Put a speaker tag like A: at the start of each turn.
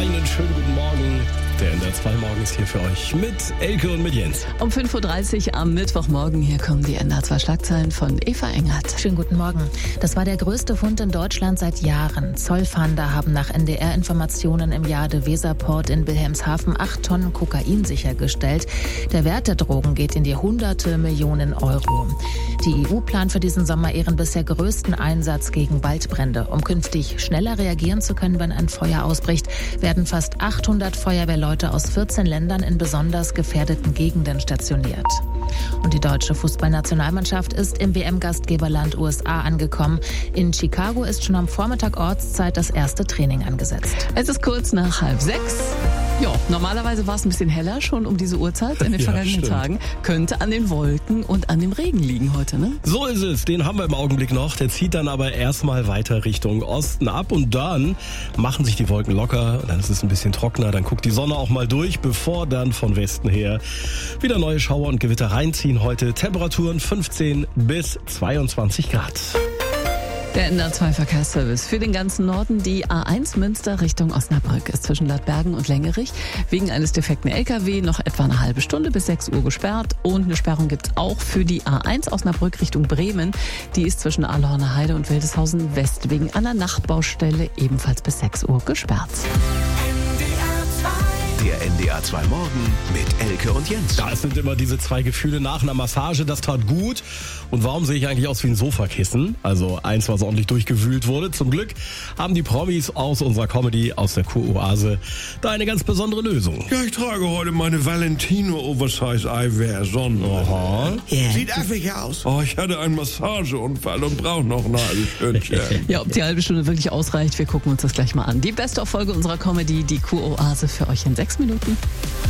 A: Einen schönen guten Morgen. Der NDR 2 Morgen ist hier für euch mit Elke und mit Jens.
B: Um 5.30 Uhr am Mittwochmorgen, hier kommen die NDR 2 Schlagzeilen von Eva Engert.
C: Schönen guten Morgen. Das war der größte Fund in Deutschland seit Jahren. Zollfahnder haben nach NDR-Informationen im Jade-Weserport in Wilhelmshaven 8 Tonnen Kokain sichergestellt. Der Wert der Drogen geht in die hunderte Millionen Euro. Die EU plant für diesen Sommer ihren bisher größten Einsatz gegen Waldbrände. Um künftig schneller reagieren zu können, wenn ein Feuer ausbricht, werden fast 800 Feuerwehrleute aus 14 Ländern in besonders gefährdeten Gegenden stationiert. Und die deutsche Fußballnationalmannschaft ist im WM-Gastgeberland USA angekommen. In Chicago ist schon am Vormittag Ortszeit das erste Training angesetzt.
B: Es ist kurz nach 5:30. Ja, normalerweise war es ein bisschen heller schon um diese Uhrzeit in den vergangenen Tagen. Könnte an den Wolken und an dem Regen liegen heute, ne?
A: So ist es, den haben wir im Augenblick noch. Der zieht dann aber erstmal weiter Richtung Osten ab und dann machen sich die Wolken locker. Dann ist es ein bisschen trockener, dann guckt die Sonne auch mal durch, bevor dann von Westen her wieder neue Schauer und Gewitter reinziehen. Heute Temperaturen 15 bis 22 Grad.
B: Der NDR 2 Verkehrsservice für den ganzen Norden. Die A1 Münster Richtung Osnabrück ist zwischen Ladbergen und Längerich wegen eines defekten LKW noch etwa eine halbe Stunde bis 6 Uhr gesperrt. Und eine Sperrung gibt es auch für die A1 Osnabrück Richtung Bremen. Die ist zwischen Ahlhorner Heide und Wildeshausen West wegen einer Nachtbaustelle ebenfalls bis 6 Uhr gesperrt.
D: Der NDR 2 Morgen mit Elke und Jens.
A: Ja, es sind immer diese zwei Gefühle nach einer Massage, das tat gut. Und warum sehe ich eigentlich aus wie ein Sofakissen? Also eins, was ordentlich durchgewühlt wurde. Zum Glück haben die Promis aus unserer Comedy, aus der Kuroase, da eine ganz besondere Lösung.
E: Ja, ich trage heute meine Valentino Oversize Eyewear Sonnenbrille.
A: Aha.
E: Sieht affig aus. Oh, ich hatte einen Massageunfall und brauche noch ein halbes Stündchen.
B: Ja, ob die halbe Stunde wirklich ausreicht, wir gucken uns das gleich mal an. Die Best-of-Folge unserer Comedy, die Kuroase für euch in 6 Minuten.